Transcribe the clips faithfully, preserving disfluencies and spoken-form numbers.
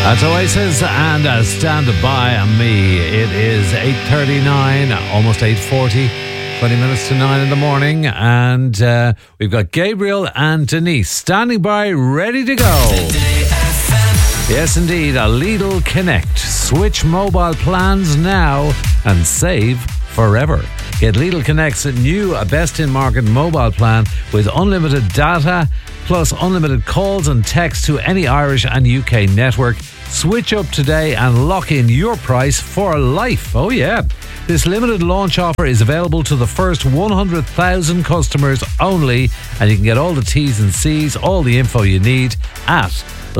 That's Oasis and uh, Stand By Me. It is eight thirty-nine, almost eight forty, twenty minutes to nine in the morning, and uh, we've got Gabriel and Denise standing by, ready to go. Yes, indeed, a Lidl Connect. Switch mobile plans now and save forever. Get Lidl Connect's new best-in-market mobile plan with unlimited data plus unlimited calls and texts to any Irish and U K network. Switch up today and lock in your price for life. Oh yeah. This limited launch offer is available to the first one hundred thousand customers only, and you can get all the T's and C's, all the info you need at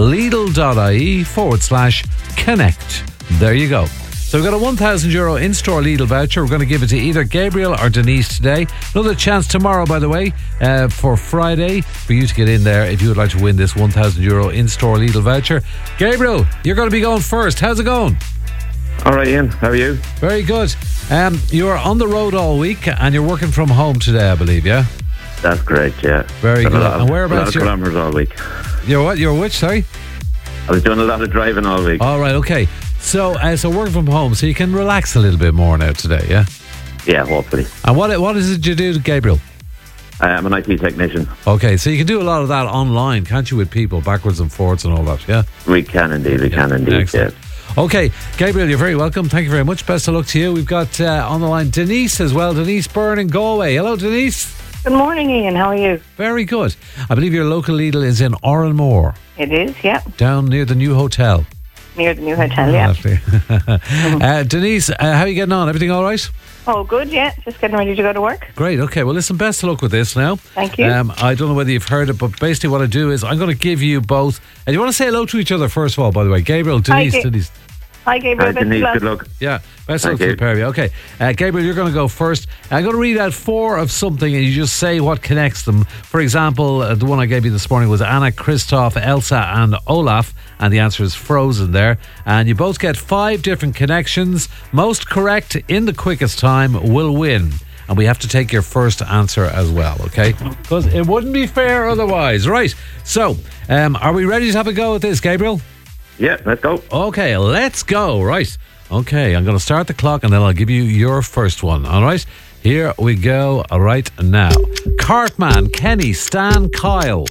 Lidl.ie forward slash connect. There you go. So we've got a one thousand euro in-store Lidl voucher. We're going to give it to either Gabriel or Denise today. Another chance tomorrow, by the way, uh, for Friday, for you to get in there if you would like to win this one thousand euro in-store Lidl voucher. Gabriel, you're going to be going first. How's it going? All right, Ian. How are you? Very good. Um, you're on the road all week and you're working from home today, I believe, yeah? That's great, yeah. Very Done good. A lot of, and whereabouts? a lot of kilometres all week. You're what? You're which, sorry? I was doing a lot of driving all week. All right, okay. So, uh, so working from home, so you can relax a little bit more now today, yeah? Yeah, hopefully. And what what is it you do, Gabriel? Uh, I'm an I T technician. Okay, so you can do a lot of that online, can't you, with people backwards and forwards and all that, yeah? We can indeed, we yeah, can indeed, excellent. yeah. Okay, Gabriel, you're very welcome. Thank you very much. Best of luck to you. We've got uh, on the line Denise as well. Denise Byrne in Galway. Hello, Denise. Good morning, Ian. How are you? Very good. I believe your local Lidl is in Oranmore. It is, yeah. Down near the new hotel. Near the new hotel, yeah. mm-hmm. uh, Denise, uh, how are you getting on? Everything all right? Oh, good, yeah. Just getting ready to go to work. Great, okay. Well, listen, best of luck with this now. Thank you. Um, I don't know whether you've heard it, but basically what I do is I'm going to give you both. And you want to say hello to each other first of all, by the way. Gabriel, Denise, Hi, Denise. Hi, Gabriel. Hi, Denise, good luck. Yeah, best of luck Thank to you. the pair of you. Okay, uh, Gabriel, you're going to go first. I'm going to read out four of something and you just say what connects them. For example, uh, the one I gave you this morning was Anna, Christoph, Elsa and Olaf, and the answer is Frozen there. And you both get five different connections. Most correct in the quickest time will win. And we have to take your first answer as well, okay? Because it wouldn't be fair otherwise. Right, so um, are we ready to have a go at this, Gabriel? Yeah, let's go. Okay, let's go. Right. Okay, I'm going to start the clock and then I'll give you your first one. All right. Here we go right now. Cartman, Kenny, Stan, Kyle.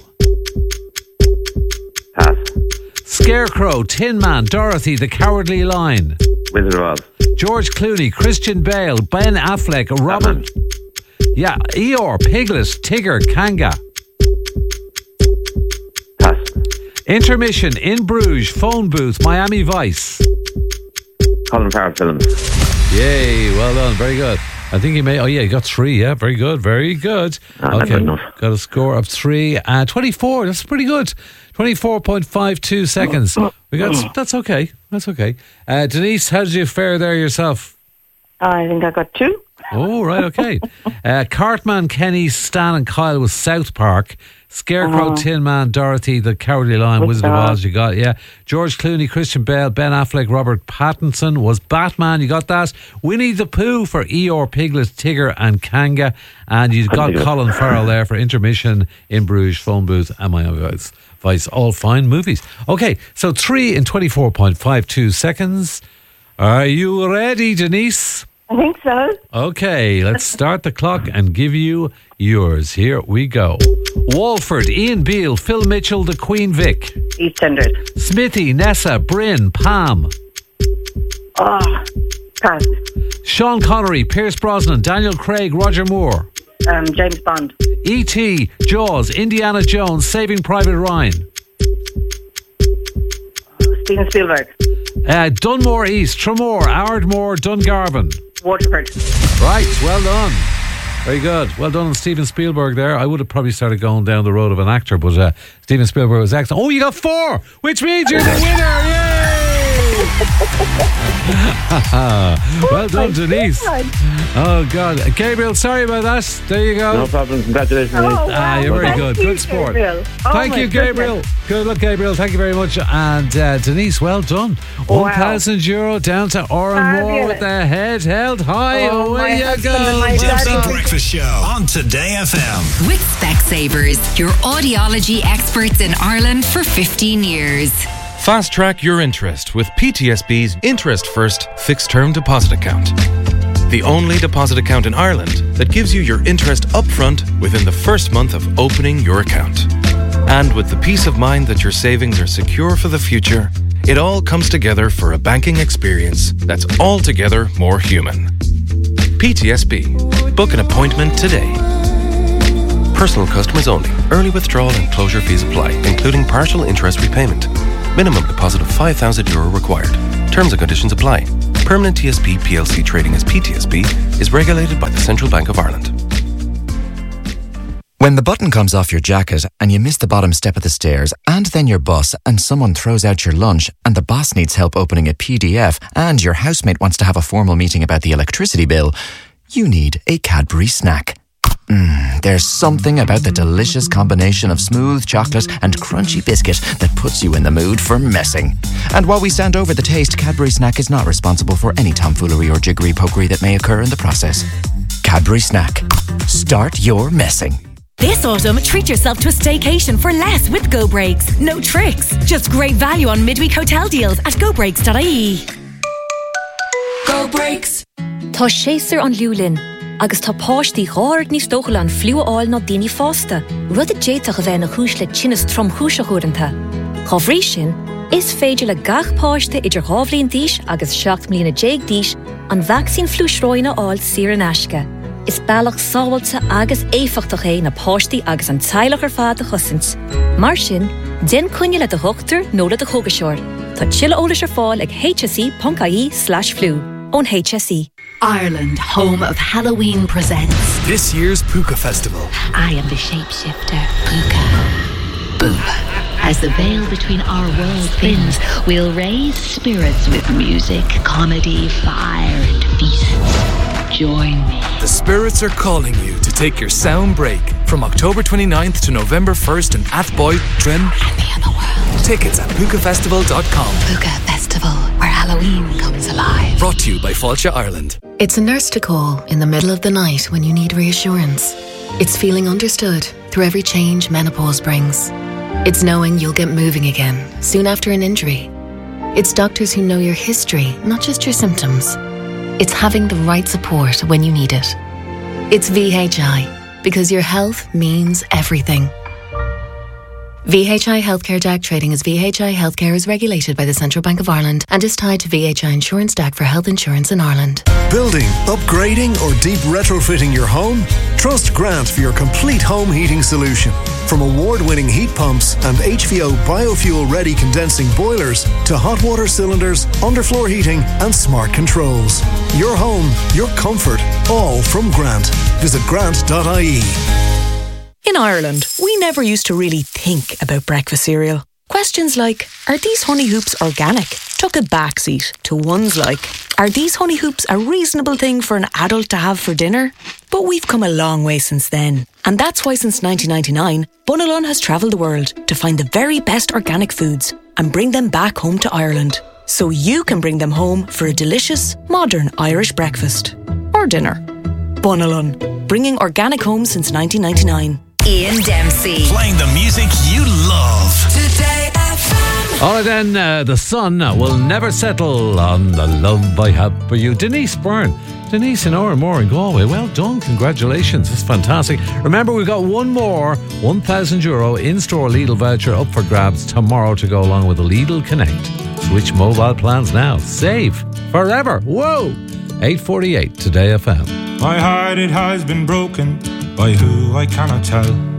Pass. Scarecrow, Tin Man, Dorothy, The Cowardly Lion. Wizard of Oz. George Clooney, Christian Bale, Ben Affleck, Robert. Yeah, Eeyore, Piglet, Tigger, Kanga. Pass. Intermission, In Bruges, Phone Booth, Miami Vice. Colin Farrell films. Yay, well done, very good. I think he may, oh yeah, you got three, yeah, very good, very good. Ah, okay, good enough. got a score of three, uh, twenty-four, that's pretty good. twenty-four point five two seconds. We got, that's okay, that's okay. Uh, Denise, how did you fare there yourself? I think I got two. Oh, right, okay. uh, Cartman, Kenny, Stan and Kyle was South Park. Scarecrow, Oh. Tin Man, Dorothy, The Cowardly Lion, Wizard of Oz, you got, yeah. George Clooney, Christian Bale, Ben Affleck, Robert Pattinson was Batman, you got that. Winnie the Pooh for Eeyore, Piglet, Tigger and Kanga. And you got Colin Farrell there for Intermission, In Bruges, Phone Booth and Miami Vice. Vice, all fine movies. Okay, so three in twenty-four point five two seconds. Are you ready, Denise? I think so. Okay, let's start the clock and give you yours. Here we go. Walford, Ian Beale, Phil Mitchell, The Queen Vic. EastEnders. Smithy, Nessa, Bryn, Palm. Oh, pass. Sean Connery, Pierce Brosnan, Daniel Craig, Roger Moore. Um, James Bond. E T, Jaws, Indiana Jones, Saving Private Ryan. Steven Spielberg. Uh, Dunmore East, Tremor, Ardmore, Dungarvan. Waterford. Right, well done. Very good. Well done on Steven Spielberg there. I would have probably started going down the road of an actor, but uh, Steven Spielberg was excellent. Oh, you got four, which means you're the winner. Yay! Well done, Denise. Oh, God. Gabriel, sorry about that. There you go. No problem. Congratulations. Oh, wow. Ah, you're very Thank good. you, Good sport. Gabriel. Oh, Thank my you, Gabriel. goodness. Good luck, Gabriel. Thank you very much. And uh, Denise, well done. Wow. one thousand euro down to Oranmore Fabulous. with the head held high. Oh, my Away you husband and my go. daddy. The Breakfast Show on Today F M. With Specsavers, your audiology experts in Ireland for fifteen years. Fast track your interest with P T S B's Interest First Fixed Term Deposit Account. The only deposit account in Ireland that gives you your interest upfront within the first month of opening your account. And with the peace of mind that your savings are secure for the future, it all comes together for a banking experience that's altogether more human. P T S B. Book an appointment today. Personal customers only. Early withdrawal and closure fees apply, including partial interest repayment. Minimum deposit of five thousand euro required. Terms and conditions apply. Permanent T S B P L C trading as P T S B is regulated by the Central Bank of Ireland. When the button comes off your jacket and you miss the bottom step of the stairs and then your bus and someone throws out your lunch and the boss needs help opening a P D F and your housemate wants to have a formal meeting about the electricity bill, you need a Cadbury snack. Mm, there's something about the delicious combination of smooth chocolate and crunchy biscuit that puts you in the mood for messing. And while we stand over the taste, Cadbury Snack is not responsible for any tomfoolery or jiggery pokery that may occur in the process. Cadbury Snack. Start your messing. This autumn, treat yourself to a staycation for less with Go Breaks. No tricks, just great value on midweek hotel deals at go breaks dot I E. Go Breaks. Tá séasar an liúlin, agus tá páistí ghairid níos dóchail an fliúáil ná daoine fásta. Rud a déiteach a bheith na chúis le tinnas trom chúise chuaireanta. Chomh rí sin, is féidir le gach páiste idir ghabhlíon díos agus seacht mbliana déag díos an vaccín flúisróine áil siar an aisce. Is bailach sábhailte agus éifeachtach é na páistí agus an teilech ar fad a chusint. Mar sin, den cúine le do thuchttar nó le do chogaseoir. Tá tuilleadh eolais ar fáil ag h s e dot I E slash flu ón H S E. Ireland, home of Halloween, presents This year's Puka Festival. I am the shapeshifter, Puka. Boo. As the veil between our worlds thins, we'll raise spirits with music, comedy, fire, and feasts. Join me. The spirits are calling you to take your sound break from October twenty-ninth to November first in Athboy, Trim. And the other world. Tickets at puka festival dot com. Puka Festival, where Halloween comes alive. Brought to you by Fáilte Ireland. It's a nurse to call in the middle of the night when you need reassurance. It's feeling understood through every change menopause brings. It's knowing you'll get moving again soon after an injury. It's doctors who know your history, not just your symptoms. It's having the right support when you need it. It's V H I, because your health means everything. V H I Healthcare D A C trading as V H I Healthcare is regulated by the Central Bank of Ireland and is tied to V H I Insurance D A C for health insurance in Ireland. Building, upgrading or deep retrofitting your home? Trust Grant for your complete home heating solution. From award-winning heat pumps and H V O biofuel-ready condensing boilers to hot water cylinders, underfloor heating and smart controls. Your home, your comfort, all from Grant. Visit grant dot I E. In Ireland, we never used to really think about breakfast cereal. Questions like, are these honey hoops organic? Took a backseat to ones like, are these honey hoops a reasonable thing for an adult to have for dinner? But we've come a long way since then. And that's why since nineteen ninety-nine, Bunalun has travelled the world to find the very best organic foods and bring them back home to Ireland. So you can bring them home for a delicious, modern Irish breakfast. Or dinner. Bunalun, bringing organic home since nineteen ninety-nine. Ian Dempsey. Playing the music you love. Today F M. All right then, uh, the sun will never settle on the love I have for you. Denise Byrne. Denise in Oranmore in Galway. Well done. Congratulations. It's fantastic. Remember, we've got one more one thousand euro in-store Lidl voucher up for grabs tomorrow to go along with the Lidl Connect. Switch mobile plans now. Save forever. Whoa. eight forty-eight Today F M. My heart, it has been broken by who I cannot tell.